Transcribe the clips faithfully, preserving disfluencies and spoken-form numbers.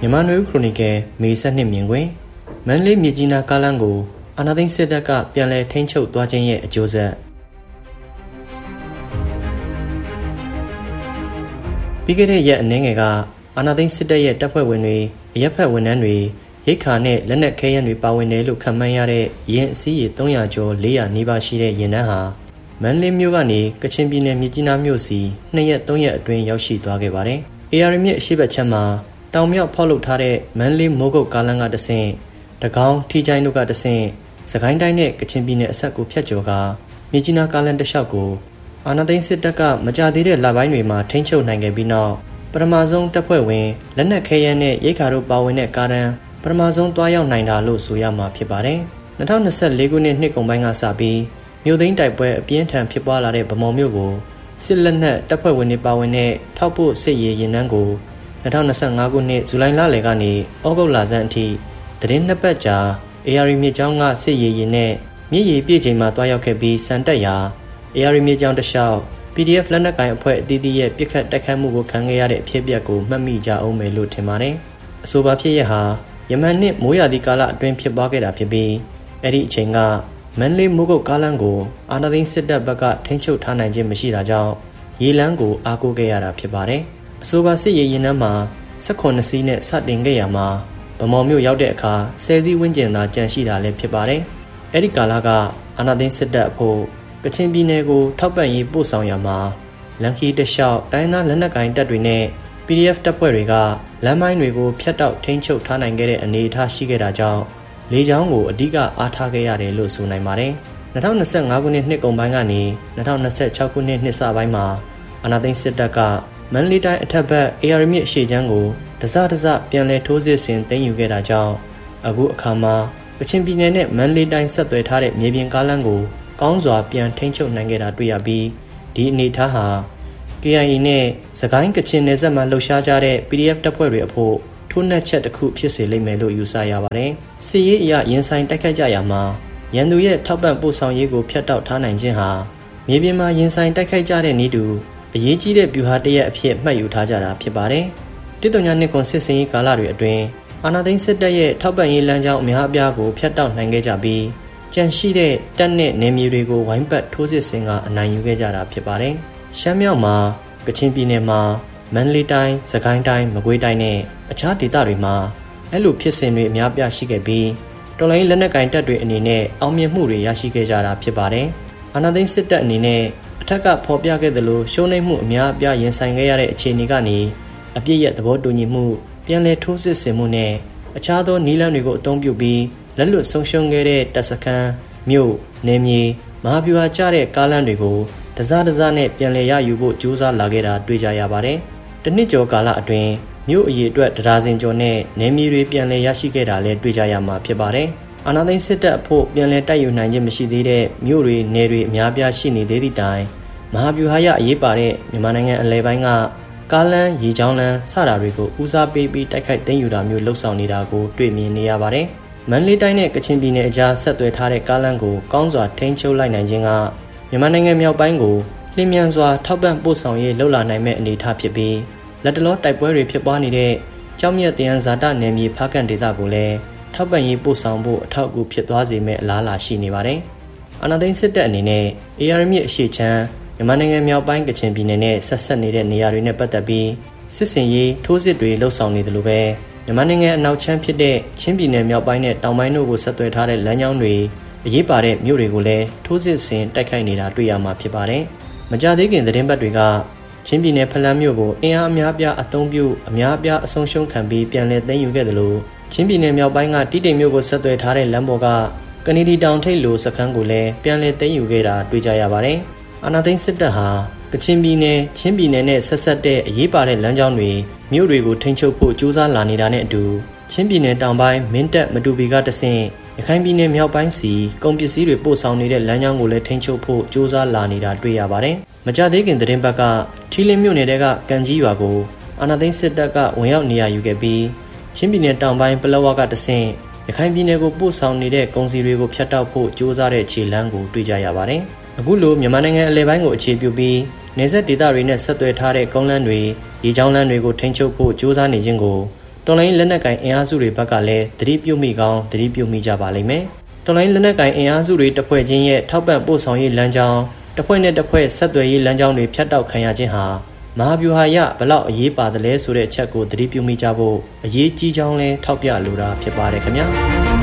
မြန်မာနွေဦးခရိုနီကယ်မေဆက်နှစ်မြင်ကွင်းမန္တလေးမြစ်ကြီးနားကားလမ်းကိုအာဏာသိမ်းစစ်တပ်ကပြန်လည်ထိန်းချုပ်သွားခြင်းရဲ့အကျိုးဆက်ပြီးခဲ့တဲ့ရက်အနည်းငယ်ကအာဏာသိမ်းစစ်တပ်ရဲ့တပ်ဖွဲ့ဝင်တွေအရက်ဖက်ဝန်ထမ်းတွေရိတ်ခါနဲ့လက်နက်ခဲယမ်းတွေပါဝင်တယ်လို့ခန့်မှန်းရတဲ့ရင်အစည်းရေသုံးရာကျော်လေးရာနီးပါးရှိတဲ့ရင်နှန်းဟာမန္တလေးမြို့ကနေကချင်ပြည်နယ်မြစ်ကြီးနားမြို့စီနှစ်ရက်သုံးရက်အတွင်းရောက်ရှိသွားခဲ့ပါတယ်။ အေ အာရ် မြစ်အရှိတ်ချမ်းမှာတောင်မြောက်ဖောက်လုပ်ထားတဲ့မန္တလေးမိုးကုတ်ကားလမ်းကတဆင့်တကောင်းထီချိုင်းတို့ကတဆင့်စကိုင်းတိုင်းနဲ့ကချင်ပြည်နယ်အဆက်ကိုဖြတ်ကျော်ကမြစ်ကြီးနားကားလမ်းတစ်လျှောက်ကိုအာဏာသိမ်းစစ်တပ်ကမကြသေးတဲ့လပိုင်းတွေမှာထိန်းချုပ်နိုင်ခဲ့ပြီးနောက်ပထမဆုံးတပ်ဖွဲ့ဝင်လက်နက်ခဲယမ်းနဲ့ရိတ်ခါတို့ပါဝင်တဲ့ကားတန်းပထမဆုံးတွားရောက်နိုင်တာလို့ဆိုရမှာဖြစ်ပါတယ်။၂၀၂၄ခုနှစ်နှစ်ကုန်ပိုင်းကစပြီးမြို့သိမ်းတိုက်ပွဲအပြင်းထန်ဖြစ်ပွားလာတဲ့ဗမော်မြို့ကိုစစ်လက်နက်တပ်ဖွဲ့ဝင်တွေပါဝင်တဲ့ထောက်ပို့စစ်ရေးရင်နှန်းကို၂၀၂၅ခုနှစ်ဇူလိုင်လလယ်ကနေဩဂုတ်လဆန်းအထိသတင်းနှစ်ပတ်ကြာ အေ အာရ် မြစ်ကြောင်းကစစ်ရေးရင်နဲ့မြစ်ရည်ပြည့်ချိန်မှာတွားရောက်ခဲ့ပြီးစံတက်ရာ အေ အာရ် မြစ်ကြောင်းတစ်လျှောက် ပီ ဒီ အက်ဖ် လက်နက်ကိုင်အဖွဲ့အသီးသီးရဲ့ပစ်ခတ်တိုက်ခိုက်မှုကိုခံခဲ့ရတဲ့အဖြစ်အပျက်ကိုမှတ်မိကြအောင်မယ်လို့ထင်ပါတယ်။အဆိုပါဖြစ်ရဟာယမန်နှစ်မိုးရာသီကာလအတွင်းဖြစ်ပွားခဲ့တာဖြစ်ပြီးအဲ့ဒီအချိန်ကမန္တလေးမိုးကုတ်ကားလမ်းကိုအာဏာသိမ်းစစ်တပ်ဘက်ကထိန်းချုပ်ထားနိုင်ခြင်းမရှိတာကြောင့်ရေလမ်းကိုအားကိုးခဲ့ရတာဖြစ်ပါတယ်။အဆိုပါစစ်ရေးရင်နှန်းမှာ၁၈စီးနဲ့စတင်ခဲ့ရမှာဗမော်မြို့ရောက်တဲ့အခါဆယ်စီးဝန်းကျင်သာကျန်ရှိတာလည်းဖြစ်ပါတယ်။အဲ့ဒီကာလကအာဏာသိမ်းစစ်တပ်အဖို့ကချင်ပြည်နယ်ကိုထောက်ပံ့ရေးပို့ဆောင်ရမှာလန်ကီတလျှောက်တိုင်းသားလက်နက်ကိုင်တပ်တွေနဲ့ ပီ ဒီ အက်ဖ် တပ်ဖွဲ့တွေကလမ်းမိုင်းတွေကိုဖျက်တောက်ထိန်းချုပ်ထားနိုင်ခဲ့တဲ့အနေအထားရှိခဲ့တာကြောင့်လေကြောင်းကိုအဓိကအားထားခဲ့ရတယ်လို့ဆိုနိုင်ပါတယ်။၂၀၂၅ခုနှစ်နှစ်ကုန်ပိုင်းကနေ၂၀၂၆ခုနှစ်နှစ်စပိုင်းမှာအာဏာသိမ်းစစ်တပ်ကမန္တလေးတိုင်းအထက်ဘက် အေ အာရ် မြစ်အရှေ့ခြမ်းကိုတစတစပြန်လည်ထိုးစစ်ဆင်သိမ်းယူခဲ့တာကြောင့်အခုအခါမှာကချင်ပြည်နယ်နဲ့မန္တလေးတိုင်းဆက်သွယ်ထားတဲ့မြေပြင်ကားလမ်းကိုကောင်းစွာပြန်ထိန်းချုပ်နိုင်ခဲ့တာတွေ့ရပြီးဒီအနေအထားဟာ ကေ အိုင် အေ နဲ့စကိုင်းကချင်နယ်စပ်မှာလှုပ်ရှားကြတဲ့ ပီ ဒီ အက်ဖ် တပ်ဖွဲ့တွေအဖို့ထိုးနှက်ချက်တစ်ခုဖြစ်စေလိမ့်မယ်လို့ယူဆရပါတယ်။စစ်ရေးအရရင်ဆိုင်တိုက်ခိုက်ကြရမှာရန်သူရဲ့ထောက်ပံ့ပို့ဆောင်ရေးကိုဖျက်တောက်ထားနိုင်ခြင်းဟာမြေပြင်မှာရင်ဆိုင်တိုက်ခိုက်ကြတဲ့နည်းတူအရေးကြီးတဲ့ဗျူဟာတစ်ရပ်အဖြစ်မှတ်ယူထားကြတာဖြစ်ပါတယ်။တစ်တုံညာနှစ်ခွန်စစ်စင်ရေးကာလတွေအတွင်းအာဏာသိမ်းစစ်တပ်ရဲ့ထောက်ပံ့ရေးလမ်းကြောင်းအများအပြားကိုဖျက်တောက်နိုင်ခဲ့ကြပြီးကြန့်ရှိတဲ့တပ်နဲ့နယ်မြေတွေကိုဝိုင်းပတ်ထိုးစစ်ဆင်ကအနိုင်ယူခဲ့ကြတာဖြစ်ပါတယ်။ရှမ်းမြောက်မှာကချင်ပြည်နယ်မှာမန္တလေးတိုင်း၊စကိုင်းတိုင်း၊မကွေးတိုင်းနဲ့အခြားဒေသတွေမှာအဲ့လိုဖြစ်စဉ်တွေအများပြားရှိခဲ့ပြီးတော်လိုင်းလက်နက်ကင်တပ်တွေအနေနဲ့အောင်မြင်မှုတွေရရှိခဲ့ကြတာဖြစ်ပါတယ်။အာဏာသိမ်းစစ်တပ်အနေနဲ့အထက်ကဖော်ပြခဲ့သလိုရှုံးနိမ့်မှုအများအပြားရင်ဆိုင်ခဲ့ရတဲ့အခြေအနေကနေအပြည့်ရဲ့သဘောတူညီမှုပြန်လည်ထိုးစစ်ဆင်မှုနဲ့အခြားသောနည်းလမ်းတွေကိုအသုံးပြုပြီးလက်လွတ်ဆုံးရှုံးခဲ့တဲ့တပ်စခန်းမြို့နယ်မြေမဟာဗျူဟာကျတဲ့ကားလမ်းတွေကိုတစားတစားနဲ့ပြန်လည်ရယူဖို့ကြိုးစားလာခဲ့တာတွေ့ကြရပါတယ်။တနှစ်ကျော်ကာလအတွင်းမြို့အရေးအတွက်တဒါဇင်ကျော်နဲ့နယ်မြေတွေပြန်လည်ရရှိခဲ့တာလည်းတွေ့ကြရမှာဖြစ်ပါတယ်။အာဏာသိမ်းစစ်တပ်အဖို့ပြန်လည်တိုက်ယူနိုင်ခြင်းမရှိသေးတဲ့မြို့တွေနယ်တွေအများပြားရှိနေသေးသည့်တိုင်မဟာဗျူဟာရအရေးပါတဲ့မြန်မာနိုင်ငံအလဲပိုင်းကကားလမ်းရေကြောင်းလမ်းစတာတွေကိုဦးစားပေးပြီးတိုက်ခိုက်သိမ်းယူတာမျိုးလှုပ်ဆောင်နေတာကိုတွေ့မြင်နေရပါတယ်။မန္တလေးတိုင်းနဲ့ကချင်ပြည်နယ်အကြားဆက်သွယ်ထားတဲ့ကားလမ်းကိုကောင်းစွာထိန်းချုပ်လိုက်နိုင်ခြင်းကမြန်မာနိုင်ငံမြောက်ပိုင်းကိုလျင်မြန်စွာထောက်ပံ့ပို့ဆောင်ရေးလှုပ်လာနိုင်မဲ့အနေအထားဖြစ်ပြီးလက်တလောတိုက်ပွဲတွေဖြစ်ပွားနေတဲ့ကြောင်မြတ်တယန်ဇာတနယ်မြေဖားကန်ဒေသကိုလည်းထောက်ပံ့ရေးပို့ဆောင်ဖို့အထောက်အကူဖြစ်သွားစေမဲ့အလားအလာရှိနေပါတယ်။အာဏာသိမ်းစစ်တပ်အနေနဲ့ အေ အာရ် မြစ်အရှေ့ခြမ်းမြန်မာနိုင်ငံမြောက်ပိုင်းကချင်ပြည်နယ်နဲ့ဆက်ဆက်နေတဲ့နေရာတွေနဲ့ပတ်သက်ပြီးစစ်စင်ရေးထိုးစစ်တွေလှုပ်ဆောင်နေတယ်လို့ပဲမြန်မာနိုင်ငံအနောက်ခြမ်းဖြစ်တဲ့ချင်းပြည်နယ်မြောက်ပိုင်းနဲ့တောင်ပိုင်းတို့ကိုဆက်သွယ်ထားတဲ့လမ်းကြောင်းတွေအရေးပါတဲ့မြို့တွေကိုလည်းထိုးစစ်ဆင်တိုက်ခိုက်နေတာတွေ့ရမှာဖြစ်ပါတယ်။မကြသေးခင်သတင်းပတ်တွေကချင်းပြည်နယ်ဖလန်းမြို့ကိုအင်အားအများပြားအုံပြုအများအပြားအဆုံးရှုံးခံပြီးပြန်လည်သိမ်းယူခဲ့တယ်လို့ချင်းပြည်နယ်မြောက်ပိုင်းကတိတိမ်မြို့ကိုဆက်သွယ်ထားတဲ့လမ်းပေါ်ကကနေဒီတောင်ထိပ်လိုစခန်းကိုလည်းပြန်လည်သိမ်းယူခဲ့တာတွေ့ကြရပါတယ်။အာဏာသိမ်းစစ်တပ်ဟာကချင်ပြည်နယ်ချင်းပြည်နယ်နဲ့ဆက်ဆက်တဲ့အရေးပါတဲ့လမ်းကြောင်းတွေမြို့တွေကိုထိန်းချုပ်ဖို့ကြိုးစားလာနေတာနဲ့အတူချင်းပြည်နယ်တောင်ပိုင်းမင်းတပ်မတူပီကတဆင့်ရခိုင်ပြည်နယ်မြောက်ပိုင်းစီကုန်ပစ္စည်းတွေပို့ဆောင်နေတဲ့လမ်းကြောင်းကိုလည်းထိန်းချုပ်ဖို့ကြိုးစားလာနေတာတွေ့ရပါတယ်။မကြသေးခင်သတင်းပတ်ကထီလင်းမြို့နယ်ကကံကြီးရွာကိုအာဏာသိမ်းစစ်တပ်ကဝင်ရောက်နေရာယူခဲ့ပြီးချင်းပြည်နယ်တောင်ပိုင်းပလောဝကတဆင့်ရခိုင်ပြည်နယ်ကိုပို့ဆောင်နေတဲ့ကုန်စည်တွေကိုဖျက်တောက်ဖို့ကြိုးစားတဲ့ခြေလှမ်းကိုတွေ့ကြရပါတယ်။အခုလိုမြန်မာနိုင်ငံအလဲပိုင်းကိုအခြေပြုပြီးနေဆက်ဒေသတွေနဲ့ဆက်သွယ်ထားတဲ့ကုန်းလမ်းတွေရေကြောင်းလမ်းတွေကိုထိန်းချုပ်ဖို့ကြိုးစားနေခြင်းကိုတော်လိုင်းလက်နက်ကိုင်အင်အားစုတွေဘက်ကလည်းသတိပြုမိကောင်းသတိပြုမိကြပါလိမ့်မယ်တော်လိုင်းလက်နက်ကိုင်အင်အားစုတွေတစ်ဖွဲ့ချင်းရဲ့ထောက်ပံ့ပို့ဆောင်ရေးလမ်းကြောင်းတစ်ဖွဲ့နဲ့တစ်ဖွဲ့ဆက်သွယ်ရေးလမ်းကြောင်းတွေဖြတ်တောက်ခံရခြင်းဟာမဟာဗျူဟာရဘလောက်အရေးပါတယ်လဲဆိုတဲ့အချက်ကိုသတိပြုမိကြဖို့အရေးကြီးကြောင်းလဲထောက်ပြလိုတာဖြစ်ပါတယ်ခင်ဗျာ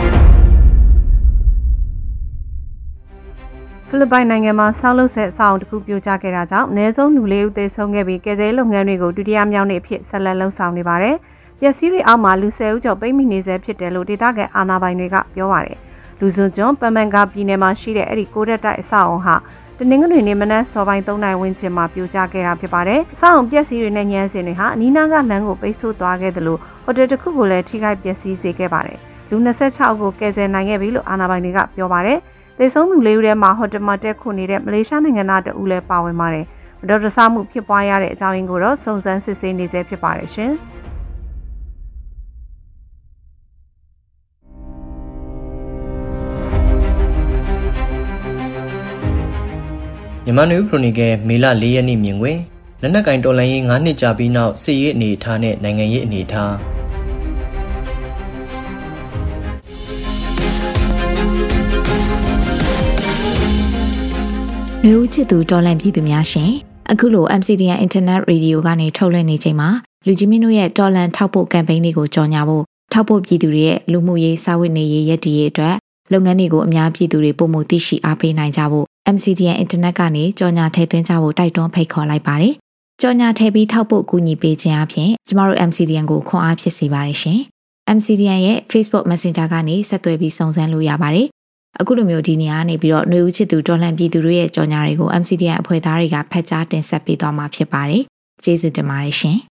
ဖိလစ်ပိုင်နိုင်ငံမှာဆောက်လုပ်ဆဲအဆောက်အအုံတစ်ခုပြိုကျခဲ့တာကြောင့်အနည်းဆုံးလူလေးဦးသေဆုံးခဲ့ပြီးကယ်ဆယ်ရေးလုပ်ငန်းတွေကိုဒုတိယမြောက်နေ့အဖြစ်ဆက်လက်လှုပ်ဆောင်နေပါတယ်။ပျက်စီးတွေအောက်မှာလူဆယ်ဦးကျော်ပိတ်မိနေဆဲဖြစ်တယ်လို့ဒေသခံအာဏာပိုင်တွေကပြောပါတယ်။လူစွန်ကျွန်းပမန်ကာပြည်နယ်မှာရှိတဲ့အဲ့ဒီကိုရက်တိုက်အဆောက်အအုံဟာတနင်္ဂနွေနေ့မနက်စောပိုင်းသုံးနာရီဝန်းကျင်မှာပြိုကျခဲ့တာဖြစ်ပါတယ်။အဆောက်အအုံပျက်စီးတွေနဲ့ညှမ်းစင်တွေဟာအနီးနားကလမ်းကိုပိတ်ဆို့သွားခဲ့တယ်လို့ဟိုတယ်တစ်ခုကိုလည်းထိခိုက်ပျက်စီးစေခဲ့ပါတယ်။လူနှစ်ဆယ့်ခြောက်ကိုကယ်ဆယ်နိုင်ခဲ့ပြီလို့အာဏာပိုင်တွေကပြောပါတယ်။သေဆုံးသူလေးဦးထဲမှာဟိုတယ်မှာတက်ခုနေတဲ့မလေးရှားနိုင်ငံသားတဦးလည်းပါဝင်ပါတယ်။မတော်တဆမှုဖြစ်ပွားရတဲ့အကြောင်းရင်းကိုတော့စုံစမ်းစစ်ဆေးနေဆဲဖြစ်ပါတယ်ရှင်။မြန်မာနယူးခရိုနီကယ်မေလလေးရက်နေ့မြင်ကွယ်လက်နက်ကင်တော်လှန်ရေး၅နှစ်ကြာပြီးနောက်စစ်ရေးအနေအထားနဲ့နိုင်ငံရေးအနေအထားလူဦးချစ်သူတော်လန်ပြည်သူများရှင်အခုလို M C D N Internet Radio ကနေထုတ်လွှင့်နေချိန်မှာလူကြီးမင်းတို့ရဲ့တော်လန်ထောက်ပို့ကမ်ပိန်းတွေကိုကြော်ညာဖို့ထောက်ပို့ပြည်သူတွေရဲ့လူမှုရေးစာဝတ်နေရေးရည်တည်ရေးအတွက်လုပ်ငန်းတွေကိုအများပြည်သူတွေပုံမှုသိရှိအားပေးနိုင်ကြဖို့ M C D N Internet ကနေကြော်ညာထည့်သွင်းကြဖို့တိုက်တွန်းဖိတ်ခေါ်လိုက်ပါတယ်။ကြော်ညာထည့်ပြီးထောက်ပို့ကူညီပေးခြင်းအပြင်ကျမတို့ M C D N ကိုခွန်အားဖြစ်စေပါတယ်ရှင်။ M C D N ရဲ့ Facebook Messenger ကနေဆက်သွယ်ပြီးစုံစမ်းလို့ရပါတယ်။အခုလိုမျိုးဒီနေရာကနေပြီးတော့ຫນွေဦးချစ်သူတော်လှန်ပြည်သူတွေရဲ့ကြော်ညာတွေကို M C D N အဖွဲ့သားတွေကဖတ်ကြားတင်ဆက်ပေးသွားမှာဖြစ်ပါတယ်။ကျေးဇူးတင်ပါတယ်ရှင်။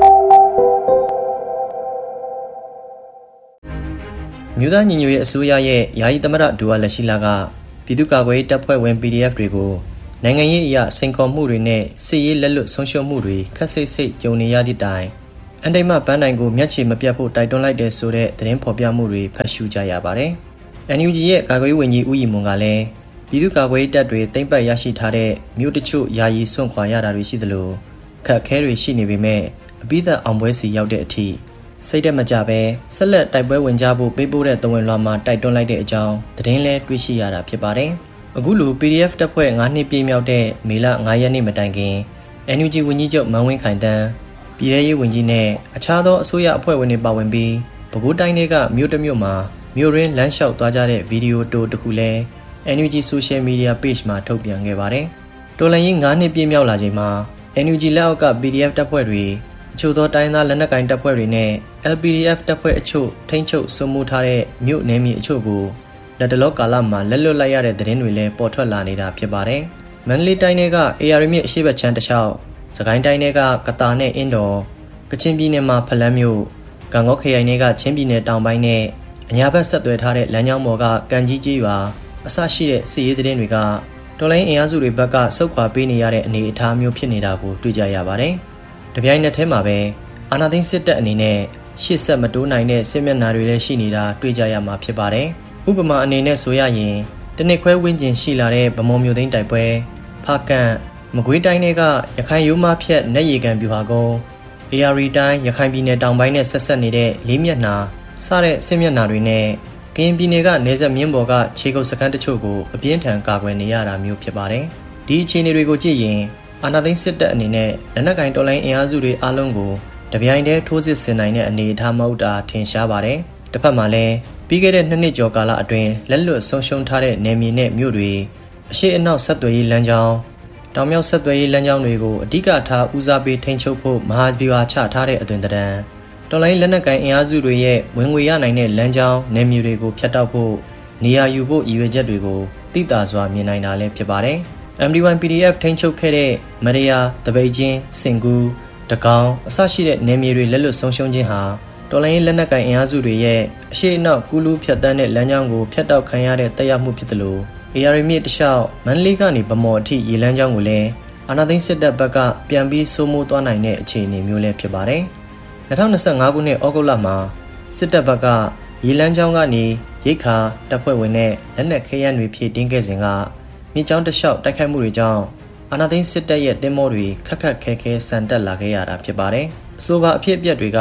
မြို့သားညီညွတ်ရေးအစိုးရရဲ့ယာယီသမ္မတဒူဝါလက်ရှိလာကပြည်သူ့ကာကွယ်ရေးတပ်ဖွဲ့ဝင် P D F တွေကိုနိုင်ငံရေးအရာစိန်ခေါ်မှုတွေနဲ့စစ်ရေးလက်လွတ်ဆုံးရှုံးမှုတွေခက်ဆိတ်ဆိတ်ကြုံနေရသည့်တိုင်အန်တိတ်မပန်းတိုင်ကိုမျက်ခြေမပြတ်ဖို့တိုက်တွန်းလိုက်တဲ့ဆိုတဲ့သတင်းဖော်ပြမှုတွေဖတ်ရှုကြရပါတယ်။ N U G ရဲ့ကာကွယ်ရေးဝန်ကြီးဦးရီမွန်ကလည်းပြည်သူ့ကာကွယ်ရေးတပ်တွေသိမ်းပိုက်ရရှိထားတဲ့မြို့တချို့ယာယီစွန့်ခွာရတာတွေရှိသလိုခက်ခဲတွေရှိနေပေမဲ့အပိသက်အောင်ပွဲစီရောက်တဲ့အထိစိတ်တက်မကြပဲဆက်လက်တိုက်ပွဲဝင်ကြဖို့ပေးပို့တဲ့သဝင်လွှာမှာတိုက်တွန်းလိုက်တဲ့အကြောင်းသတင်းလဲတွေ့ရှိရတာဖြစ်ပါတယ်။အခုလို P D F တပ်ဖွဲ့၅နှစ်ပြည့်မြောက်တဲ့မေလ၅ရက်နေ့မတိုင်ခင် N U G ဝန်ကြီးချုပ်မန်းဝင်းခိုင်တန်းပြည်ထောင်ရေးဝန်ကြီးနဲ့အခြားသောအစိုးရအဖွဲ့ဝင်တွေပါဝင်ပြီးပဲခူးတိုင်းတွေကမြို့တစ်မြို့မှာမြို့ရင်းလမ်းလျှောက်သွားကြတဲ့ဗီဒီယိုတိုတစ်ခုလဲ N U G Social Media Page မှာထုတ်ပြန်ခဲ့ပါတယ်။တော်လှန်ရေး၅နှစ်ပြည့်မြောက်လာချိန်မှာ N U G လက်အောက်က P D F တပ်ဖွဲ့တွေအချို့သောတိုင်းသားလက်နက်ကိုင်တပ်ဖွဲ့တွေနဲ့ L P D F တပ်ဖွဲ့အချို့ထိန်းချုပ်စုံမှုထားတဲ့မြို့နယ်မြေအချို့ကိုလက်တလောကာလမှာလက်လွတ်လိုက်ရတဲ့သတင်းတွေလည်းပေါ်ထွက်လာနေတာဖြစ်ပါတယ်။မန္တလေးတိုင်းက A R မြစ်အရှေ့ဘက်ခြမ်းတစ်လျှောက်စကိုင်းတိုင်းကကတာနဲ့အင်းတော်ကချင်ပြည်နယ်မှာဖလန်းမြို့ကံကောခရိုင်ကချင်းပြည်နယ်တောင်ပိုင်းနဲ့အညာဘက်ဆက်သွယ်ထားတဲ့လမ်းကြောင်းပေါ်ကကံကြီးကျေးရွာအစရှိတဲ့စစ်ရေးသတင်းတွေကတော်လိုင်းအင်အားစုတွေဘက်ကစုခွာပေးနေရတဲ့အနေအထားမျိုးဖြစ်နေတာကိုတွေ့ကြရပါတယ်။တပြိုင်နက်တည်းမှာပဲအာဏာသိမ်းစစ်တပ်အနေနဲ့ရှေ့ဆက်မတိုးနိုင်တဲ့စစ်မျက်နှာတွေလည်းရှိနေတာတွေ့ကြရမှာဖြစ်ပါတယ်။ဥပမာအနေနဲ့ဆိုရရင်တနစ်ခွဲဝန်းကျင်ရှိလာတဲ့ဗမော်မျိုးသိန်းတိုက်ပွဲဖားကန့်မကွေးတိုင်းတွေကရခိုင်ရိုးမဖြတ်နက်ရီကန်ပြူဟာကုန်း A R တိုင်းရခိုင်ပြည်နယ်တောင်ပိုင်းနဲ့ဆက်ဆက်နေတဲ့လေးမျက်နှာစတဲ့စစ်မျက်နှာတွေနဲ့ကရင်ပြည်နယ်ကနေဆက်မြင်းပေါ်ကခြေကုပ်စခန်းတချို့ကိုအပြင်းထန်ကာကွယ်နေရတာမျိုးဖြစ်ပါတယ်။ဒီအခြေအနေတွေကိုကြည့်ရင်အာဏာသိမ်းစစ်တပ်အနေနဲ့လက်နက်ကင်တော်လှန်ရေးအင်အားစုတွေအားလုံးကိုတပြိုင်တည်းထိုးစစ်ဆင်နိုင်တဲ့အနေအထားမဟုတ်တာထင်ရှားပါတယ်။တစ်ဖက်မှာလည်းပြီးခဲ့တဲ့နှစ်နှစ်ကျော်ကာလအတွင်းလက်လွတ်ဆုံးရှုံးထားတဲ့နယ်မြေနဲ့မြို့တွေအရှိအနောက်ဆက်သွယ်ရေးလမ်းကြောင်းတောင်မြောက်ဆက်သွယ်ရေးလမ်းကြောင်းတွေကိုအဓိကထားဦးစားပေးထိန်းချုပ်ဖို့မဟာဗျူဟာချထားတဲ့အသွင်သဏ္ဍာန်တော်လိုင်းလက်နက်ကိုင်အင်အားစုတွေရဲ့ဝင်ငွေရနိုင်တဲ့လမ်းကြောင်းနယ်မြေတွေကိုဖျက်တောက်ဖို့နေရာယူဖို့ရည်ရွယ်ချက်တွေကိုသိသာစွာမြင်နိုင်တာလည်းဖြစ်ပါတယ်။ M D one P D F ထိန်းချုပ်ခဲ့တဲ့မရယာတပိတ်ချင်းစင်ကူတကောင်အစရှိတဲ့နယ်မြေတွေလက်လွတ်ဆုံးရှုံးခြင်းဟာတော်လိုင်းလက်နက်ကိုင်အင်အားစုတွေရဲ့အရှိအနောက်ကူးလူးဖြတ်တန်းတဲ့လမ်းကြောင်းကိုဖျက်တောက်ခံရတဲ့တက်ရောက်မှုဖြစ်တယ်လို့ A R မြစ်တလျှောက်မန္တလေးကနေဗမော်အထိရေလမ်းကြောင်းကိုလည်းအာဏာသိမ်းစစ်တပ်ဘက်ကပြန်ပြီးစိုးမိုးသွားနိုင်တဲ့အခြေအနေမျိုးလည်းဖြစ်ပါတယ်။၂၀၂၅ခုနှစ်ဩဂုတ်လမှာစစ်တပ်ဘက်ကရေလမ်းကြောင်းကနေရိတ်ခါတပ်ဖွဲ့ဝင်နဲ့လက်နက်ခဲယမ်းတွေဖြည့်တင်းခဲ့စဉ်ကမြေကြောင်းတလျှောက်တိုက်ခိုက်မှုတွေကြောင့်အာဏာသိမ်းစစ်တပ်ရဲ့တင်းမောတွေခက်ခက်ခဲခဲဆန်တက်လာခဲ့ရတာဖြစ်ပါတယ်။အဆိုပါအဖြစ်အပျက်တွေက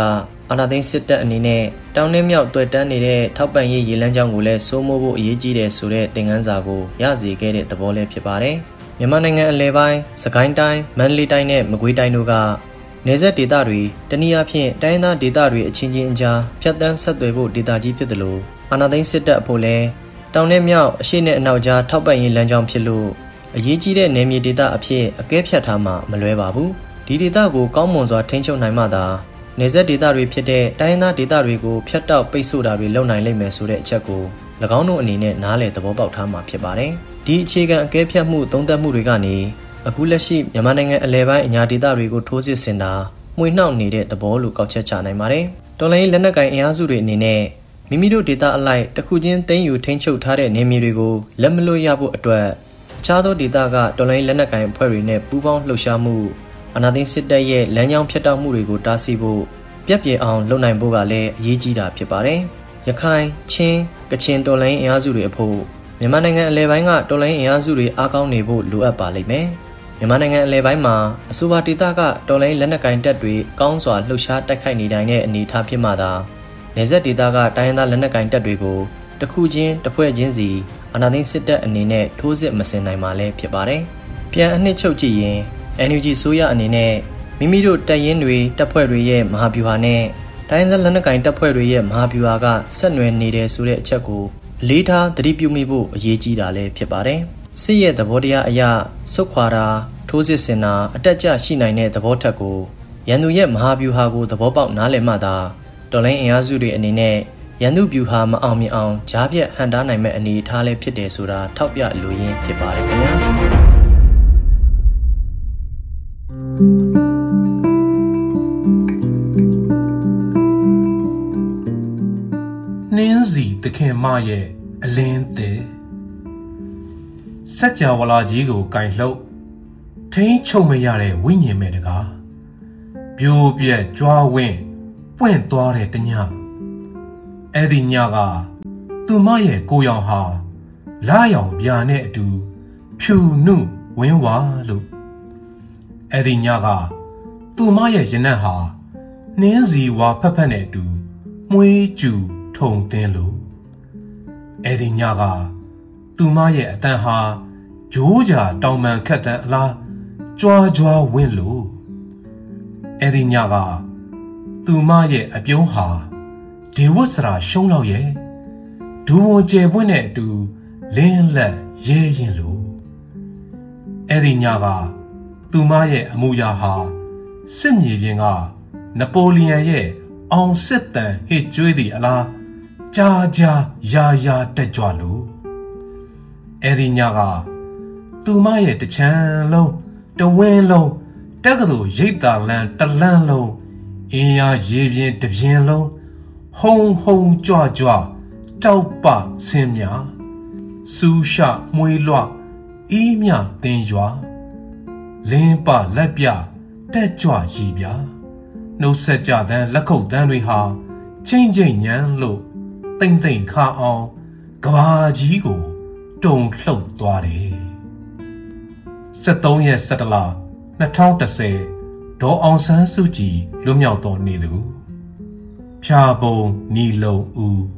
အာဏာသိမ်းစစ်တပ်အနေနဲ့တောင်နဲ့မြောက်တွေ့တန်းနေတဲ့ထောက်ပံ့ရေးရေလမ်းကြောင်းကိုလည်းစိုးမိုးဖို့အရေးကြီးတယ်ဆိုတဲ့သင်ခန်းစာကိုရစေခဲ့တဲ့သဘောလည်းဖြစ်ပါတယ်။မြန်မာနိုင်ငံအလဲပိုင်းစကိုင်းတိုင်းမန္တလေးတိုင်းနဲ့မကွေးတိုင်းတို့ကနယ်စပ်ဒေသတွေတနည်းအားဖြင့်တိုင်းဒေသဒေသတွေအချင်းချင်းအကြားဖြတ်တန်းဆက်သွယ်ဖို့ဒေသကြီးဖြစ်တယ်လို့အာဏာသိမ်းစစ်တပ်အဖို့လည်းတောင်နဲ့မြောက်အရှေ့နဲ့အနောက်ကြားထောက်ပံ့ရေးလမ်းကြောင်းဖြစ်လို့အရေးကြီးတဲ့နယ်မြေဒေသအဖြစ်အကဲဖြတ်ထားမှမလွဲပါဘူး။ဒီဒေသကိုကောင်းမွန်စွာထိန်းချုပ်နိုင်မှသာနယ်စပ်ဒေသတွေဖြစ်တဲ့တိုင်းဒေသဒေသတွေကိုဖျက်တောက်ပိတ်ဆို့တာတွေလုပ်နိုင်လိမ့်မယ်ဆိုတဲ့အချက်ကို၎င်းတို့အနေနဲ့နားလည်သဘောပေါက်ထားမှာဖြစ်ပါတယ်။ဒီအခြေခံအကဲဖြတ်မှုသုံးသပ်မှုတွေကနေအခုလက်ရှိမြန်မာနိုင်ငံအလဲပိုင်းအညာဒေသတွေကိုထိုးစစ်ဆင်တာမှွေနှောက်နေတဲ့သဘောလို့ကောက်ချက်ချနိုင်ပါတယ်။တော်လိုင်းလက်နက်ကိုင်အင်အားစုတွေအနေနဲ့မိမိတို့ဒေသအလိုက်တစ်ခုချင်းသိမ်းယူထိန်းချုပ်ထားတဲ့နေမြေတွေကိုလက်မလွတ်ရဖို့အတွက်အခြားသောဒေသကတော်လိုင်းလက်နက်ကိုင်အဖွဲ့တွေနဲ့ပူးပေါင်းလှုပ်ရှားမှုအာဏာသိမ်းစစ်တပ်ရဲ့လမ်းကြောင်းဖြတ်တောက်မှုတွေကိုတားဆီးဖို့ပြက်ပြဲအောင်လုပ်နိုင်ဖို့ကလည်းအရေးကြီးတာဖြစ်ပါတယ်။ရခိုင်ချင်းကချင်တော်လိုင်းအင်အားစုတွေအဖို့မြန်မာနိုင်ငံအလဲပိုင်းကတော်လိုင်းအင်အားစုတွေအားကောင်းနေဖို့လိုအပ်ပါလိမ့်မယ်။မြန်မာနိုင်ငံအလဲပိုင်းမှာအဆိုပါဒေသကတော်လိုင်းလက်နက်ကိုင်တပ်တွေကောင်းစွာလှုပ်ရှားတိုက်ခိုက်နေနိုင်တဲ့အနေအထားဖြစ်မှသာနယ်စပ်ဒေသကတိုင်းရင်းသားလက်နက်ကိုင်တပ်တွေကိုတစ်ခုချင်းတစ်ဖွဲ့ချင်းစီအာဏာသိမ်းစစ်တပ်အနေနဲ့ထိုးစစ်မဆင်နိုင်မှာလည်းဖြစ်ပါတယ်။ပြန်အနှစ်ချုပ်ကြည့်ရင် အန်ယူဂျီ ဆိုရအနေနဲ့မိမိတို့တပ်ရင်းတွေတပ်ဖွဲ့တွေရဲ့မဟာဗျူဟာနဲ့တိုင်းရင်းသားလက်နက်ကိုင်တပ်ဖွဲ့တွေရဲ့မဟာဗျူဟာကဆက်နွယ်နေတယ်ဆိုတဲ့အချက်ကိုအလေးထားသတိပြုမိဖို့အရေးကြီးတာလည်းဖြစ်ပါတယ်။စစ်ရဲ့သဘောတရားအရစုခွာတာထိုးစစ်ဆင်တာအတက်အကျရှိနိုင်တဲ့သဘောထက်ကိုရန်သူရဲ့မဟာဗျူဟာကိုသဘောပေါက်နားလည်မှသာတော်လိုင်းအင်အားစုတွေအနေနဲ့ရန်သူဗျူဟာမအောင်မြင်အောင်ကြားပြတ်ဟန်တားနိုင်မဲ့အနေအထားလည်းဖြစ်တယ်ဆိုတာထောက်ပြလိုရင်းဖြစ်ပါတယ်ခင်ဗျာနှင်းစီသခင်မရဲ့အလင်းသေးစัจ java လာကြီးကိုကင်လှုပ်ထိန်းချုပ်မရတဲ့ဝိညာဉ်မဲ့တကားပြိုးပြက်ကြွားဝင်းပွင့်သွားတဲ့တညအဲ့ဒီညကသူမရဲ့ကိုရောင်ဟာလာရောင်ပြာနဲ့အတူဖြူနုဝင်းဝါလို့အဲ့ဒီညကသူမရဲ့ရင်နက်ဟာနှင်းစီဝါဖက်ဖက်နဲ့အတူမွေးကျူထုံတင်းလို့အဲ့ဒီညကသူမရဲ့အတန်ဟာဂျိုးကြာတောင်ပန်ခက်တန်းအလားကြွားကြွားဝင်းလို့အဲ့ဒီညကသူမရဲ့အပြုံးဟာဒေဝတ်စရာရှုံးလောက်ရဲ့ဒူဝန်ကျဲပွင့်နဲ့အတူလင်းလက်ရဲရင်လို့အဲ့ဒီညကသူမရဲ့အမူအရာဟာစစ်မြေပြင်ကနပိုလီယန်ရဲ့အောင်စစ်တန်ဟစ်ကျွေးသည့်အလားကြာကြာရာရာတက်ကြွလို့အဲ့ဒီညကသူမရဲ့တချမ်းလုံးတဝင်းလုံးတက္ကသိုလ်ရိပ်သာလန်တလန်းလုံးအင်းရရေပြင်းတပြင်းလုံးဟုံဟုံကြွကြွတောက်ပဆင်းမြစူးရှမွေးလွအီးမြသင်ရွာလင်းပလက်ပြတက်ကြွရည်ပြနှုတ်ဆက်ကြတဲ့လက်ခုပ်တန်းတွေဟာချင်းချင်းညံလို့တိမ့်တိမ့်ခါအောင်ကဘာကြီးကိုတုံလှုပ်သွားတယ်စက်သုံးရက်စက်တလနှစ်ထောင်တစ်ဆယ်ဒေါ်အောင်ဆန်းစုကြည်လွတ်မြောက်တော်နေသူဖြာပုံနီလုံဦး